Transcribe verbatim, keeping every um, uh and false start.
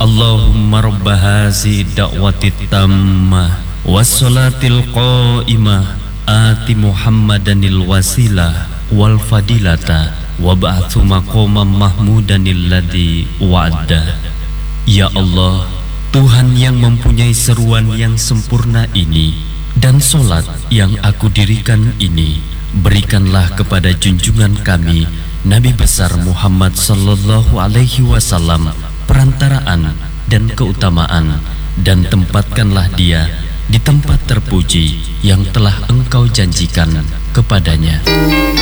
Allahumma rabba hazi da'wati tammah wassalatil qa'imah ati Muhammadanil wasilah wal fadilata wa ba'athu maqamam mahmudanil ladzi wa'ada. Ya Allah, Tuhan yang mempunyai seruan yang sempurna ini dan solat yang aku dirikan ini, berikanlah kepada junjungan kami Nabi besar Muhammad sallallahu alaihi wasallam perantaraan dan keutamaan, dan tempatkanlah dia di tempat terpuji yang telah Engkau janjikan kepadanya.